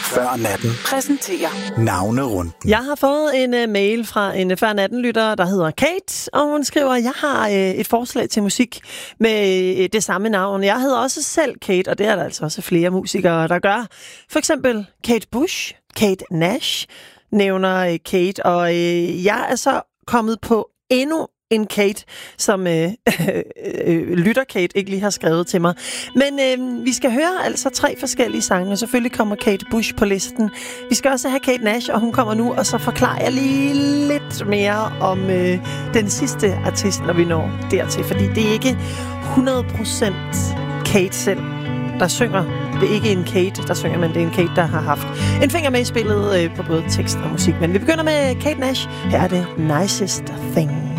Før natten præsenterer Navnerunden. Jeg har fået en mail fra en Før Natten-lytter, der hedder Kate, og hun skriver, jeg har et forslag til musik med det samme navn. Jeg hedder også selv Kate, og det er der altså også flere musikere, der gør. For eksempel Kate Bush, Kate Nash nævner Kate, og jeg er så kommet på endnu en Kate, som lytter Kate ikke lige har skrevet til mig. Men vi skal høre altså 3 forskellige sange, og selvfølgelig kommer Kate Bush på listen. Vi skal også have Kate Nash, og hun kommer nu, og så forklarer jeg lige lidt mere om den sidste artist, når vi når dertil. Fordi det er ikke 100% Kate selv, der synger. Det er ikke en Kate, der synger, men det er en Kate, der har haft en finger med i spillet på både tekst og musik. Men vi begynder med Kate Nash. Her er det Nicest Thing.